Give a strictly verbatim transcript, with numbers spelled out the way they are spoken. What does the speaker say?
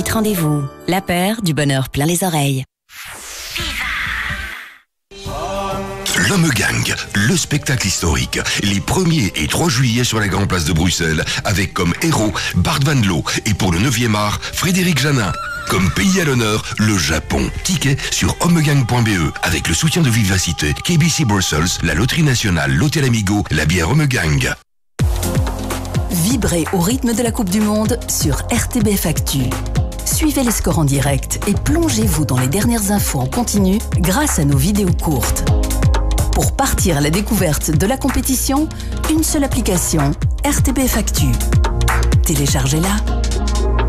vite rendez-vous. La paire du bonheur plein les oreilles. L'Homme Gang, le spectacle historique, les premier et trois juillet sur la Grande Place de Bruxelles, avec comme héros Bart Van Loo et pour le neuvième art, Frédéric Janin. Comme pays à l'honneur, le Japon. Ticket sur homegang point b e avec le soutien de Vivacité, K B C Brussels, la Loterie Nationale, l'Hôtel Amigo, la bière Homme Gang. Vibrez au rythme de la Coupe du Monde sur R T B F Actu. Suivez les scores en direct et plongez-vous dans les dernières infos en continu grâce à nos vidéos courtes. Pour partir à la découverte de la compétition, une seule application, R T B F Actu. Téléchargez-la.